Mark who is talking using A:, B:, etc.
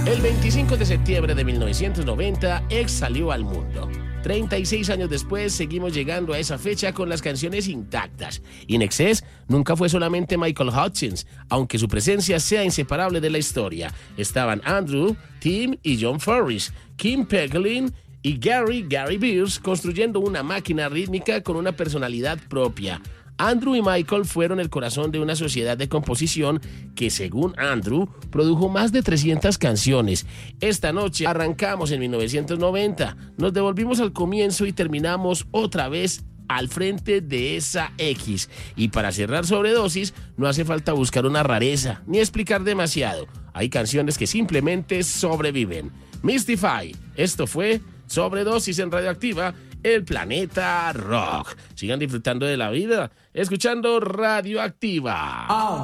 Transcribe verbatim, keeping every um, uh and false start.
A: El veinticinco de septiembre de mil novecientos noventa, X salió al mundo. treinta y seis años después, seguimos llegando a esa fecha con las canciones intactas. In Excess nunca fue solamente Michael Hutchence, aunque su presencia sea inseparable de la historia. Estaban Andrew, Tim y John Farris, Kim Pekelin y Gary Gary Beers construyendo una máquina rítmica con una personalidad propia. Andrew y Michael fueron el corazón de una sociedad de composición que, según Andrew, produjo más de trescientas canciones. Esta noche arrancamos en mil novecientos noventa, nos devolvimos al comienzo y terminamos otra vez al frente de esa X. Y para cerrar Sobredosis, no hace falta buscar una rareza ni explicar demasiado. Hay canciones que simplemente sobreviven. Mystify, esto fue Sobredosis en Radioactiva, el planeta rock. Sigan disfrutando de la vida, escuchando Radioactiva.
B: Oh.